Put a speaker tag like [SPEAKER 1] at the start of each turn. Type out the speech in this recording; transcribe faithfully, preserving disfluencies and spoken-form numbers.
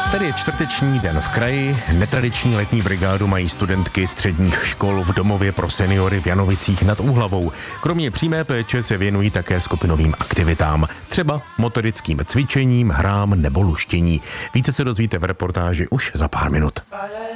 [SPEAKER 1] Tady je čtvrteční den v kraji. Netradiční letní brigádu mají studentky středních škol v domově pro seniory v Janovicích nad Úhlavou. Kromě přímé péče se věnují také skupinovým aktivitám, třeba motorickým cvičením, hrám nebo luštění. Více se dozvíte v reportáži už za pár minut.